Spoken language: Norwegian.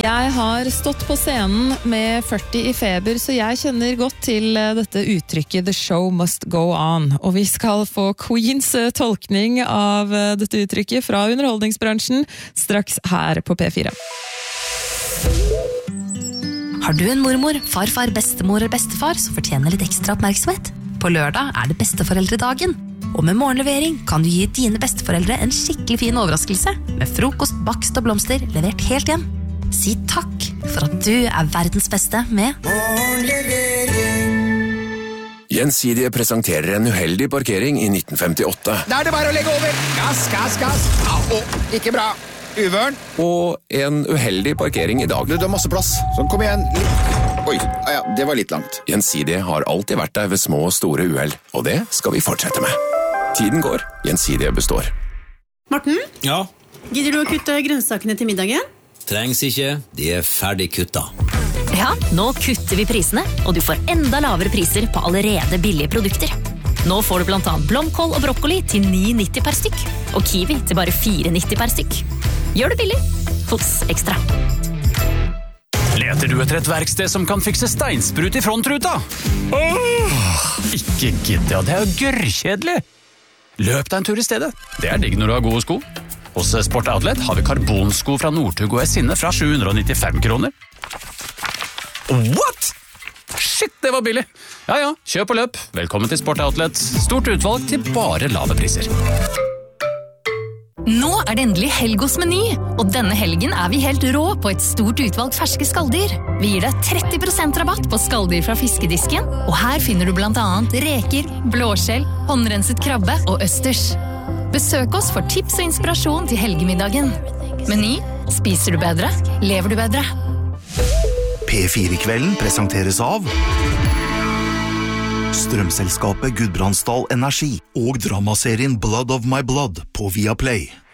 Jeg har stått på scenen med 40 i feber, så jeg kjenner godt til dette uttrykket «The show must go on». Og vi skal få Queens tolkning av dette uttrykket fra underholdningsbransjen straks her på P4. Har du en mormor, farfar, bestemor eller bestefar som fortjener litt ekstra oppmerksomhet? På lørdag det besteforeldredagen. Og med morgenlevering kan du gi dine besteforeldre en skikkelig fin overraskelse med frokost, bakst og blomster levert helt hjem. Si takk for at du verdens beste med morgenlevering. Gjensidige presenterer en uheldig parkering i 1958. Da det bare å legge over. Gass, gass, gass. Ikke bra. Uvørn. Og en uheldig parkering i dag. Du har masse plass. Sånn, kom igjen. Oi, ja, det var litt langt. Gjensidige har alltid vært der ved små og store uheld, og det skal vi fortsette med. Tiden går, Gjensidige består. Morten? Ja? Gidder du å kutte grønnsakene til middagen? Trengs ikke, de ferdig kutta. Ja, nå kutter vi prisene, og du får enda lavere priser på allerede billige produkter. Nå får du blant annet blomkål og brokkoli til 9,90 per stykk, og kiwi til bare 4,90 per stykk. Gjør det billig hos Ekstra. Leter du etter et verksted som kan fikse steinsprut i frontruta? Ikke gidde, det jo gørrkjedelig. Løp deg en tur i stedet. Det digg når du har gode sko. Hos Sport Outlet har vi karbonsko fra Northug og Esinne fra 795 kroner. What? Shit, det var billig. Ja, kjøp og løp. Velkommen til Sport Outlet. Stort utvalg til bare lave priser. Nå det endelig helg hos Meny, og denne helgen vi helt rå på et stort utvalg ferske skalldyr. Vi gir deg 30% rabatt på skalldyr fra fiskedisken, og her finner du blant annet reker, blåskjell, håndrenset krabbe og østers. Besøk oss for tips og inspirasjon til helgemiddagen. Meny, spiser du bedre, lever du bedre. P4-kvelden presenteres av Strømselskapet Gudbrandsdal Energi og dramaserien Blood of My Blood på Viaplay.